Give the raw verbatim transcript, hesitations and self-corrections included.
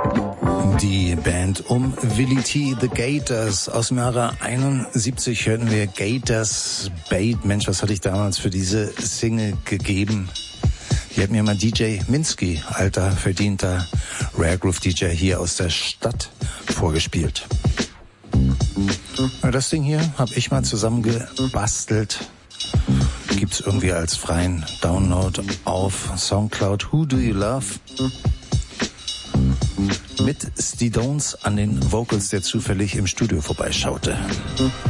Die Band um Willie T, The Gators. Aus dem Jahre einundsiebzig hören wir Gators Bait. Mensch, was hatte ich damals für diese Single gegeben? Die hat mir mal D J Minsky, alter, verdienter Rare Groove D J hier aus der Stadt, vorgespielt. Das Ding hier habe ich mal zusammengebastelt. Gibt's irgendwie als freien Download auf Soundcloud. Who Do You Love? Mit Stones an den Vocals, der zufällig im Studio vorbeischaute.